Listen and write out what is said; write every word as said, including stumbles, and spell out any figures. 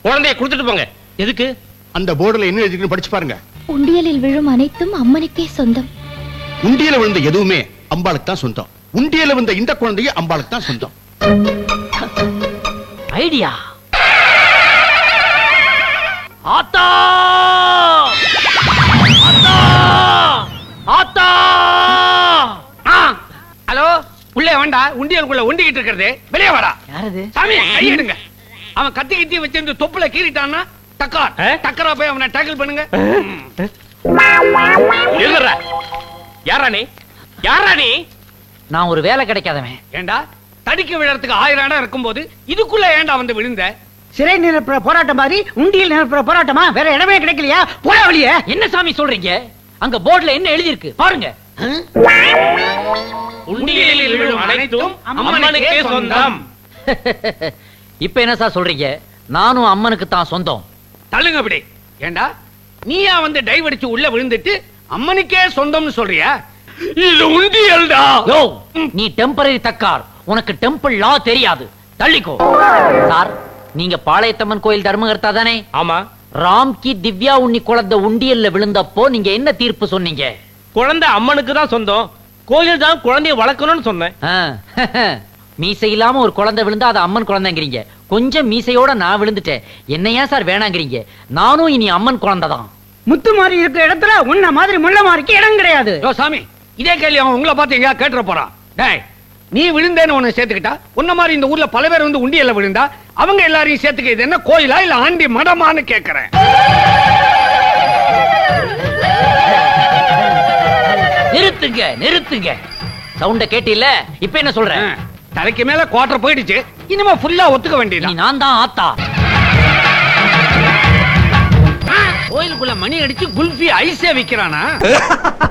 குழந்தைய கொடுத்துட்டு போங்க. எதுக்கு? அந்த போர்டுல என்ன எழுதிருக்குன்னு படிச்சு பாருங்க. உண்டியலில் விழும் அனைத்தும் அம்மனுக்கே சொந்தம். உண்டியல விழுந்த எதுவுமே அம்பாளுக்கு தான் சொந்தம். உண்டியல விழுந்த இந்த குழந்தைய அம்பாளுக்கு தான் சொந்தம். ஐடியா. ஆத்தா ஆத்தா ஆத்தா. ஹலோ, உள்ளே வேண்டா. உண்டியலுக்குள்ள உண்டிக்கிட்டு இருக்கிறது. வெளியே வாடா. யாரது? சாமி கையிடுங்க. அவன் கத்தி கத்தி வச்சிருந்து தொப்புல கீறிட்டான்னா டக்கார் டக்கரா போய் அவனை டேக்கிள் பண்ணுங்க. எழுதுற. யாரா நீ? யாரா நீ? நான் ஒரு வேலை கிடைக்காதவன். ஏண்டா தடிக்க விழறதுக்கு ஆயிரம் இடம் இருக்கும்போது இதுக்குள்ள ஏண்டா வந்து விழுந்த? சிறை நிரப்புற போராட்டம் மாதிரி உண்டியல் நிரப்புற போராட்டமா? வேற இடமே கிடைக்கலையா? போட வழிய. என்ன சாமி சொல்றீங்க? அங்க போர்டுல என்ன எழுதி இருக்கு பாருங்க. உண்டியலில் விழும் அனைத்தும் அம்மனுக்கே சொந்தம். இப்ப என்ன சார் சொல்றீங்க? நானும் அம்மனுக்கு தான் சொந்தம். தள்ளுங்க அப்படி. ஏண்டா நீயா வந்து டைவ் அடிச்சு உள்ள விழுந்துட்டு அம்மனுக்கே சொந்தம்னு சொல்றியா? இது உண்டியல்டா. யோ, நீ டெம்பரரி தக்கார். உனக்கு டெம்பிள் லா தெரியாது. தள்ளிக்கோ. சார், நீங்க பாளையத்தம்மன் கோயில் தர்மகர்த்தா தானே? ஆமா. ராம்கி திவ்யா உன்னி குழந்தை உண்டியல்ல விழுந்தப்போ நீங்க என்ன தீர்ப்பு சொன்னீங்க? குழந்தை அம்மனுக்கு தான் சொந்தம், கோயில் தான் குழந்தைய வளர்க்கணும்னு சொன்னேன். மீசை இல்லாம ஒரு குழந்தை விழுந்தா அது அம்மன் குழந்தைங்கிறீங்க. கொஞ்சம் மீசையோட நான் விழுந்துட்டேன். என்னையா சார் வேணாங்கிறீங்க? நானும் இனி அம்மன் குழந்தை தான். முத்து மாதிரி இருக்கிற இடத்துல உன்ன மாதிரி முள்ள மாதிரிக்கு இடம் கிடையாது. யோ சாமி, இதே கேள்வி அவன் உங்களை பார்த்து எங்கயா கேட்டுற போறான். டேய், நீ விழுந்தேன்னு உன்னை சேர்த்துக்கிட்டா உன்ன மாதிரி இந்த ஊர்ல பல பேர் வந்து உண்டியல்ல விழுந்தா அவங்க எல்லாரையும் சேர்த்துக்க இது என்ன கோயிலா இல்ல ஆண்டி மடமான்னு கேக்குறேன். நிறுத்துங்க நிறுத்துங்க. சவுண்ட கேட்டில்ல? இப்ப என்ன சொல்ற? தலைக்கு மேல குவார்டர் போயிடுச்சு. இனிமே ஃபுல்லா ஒத்துக்க வேண்டியது. நான் தான் ஆத்தா. கோயிலுக்குள்ள மணி அடிச்சு குல்ஃபி ஐஸே விக்கிறானா?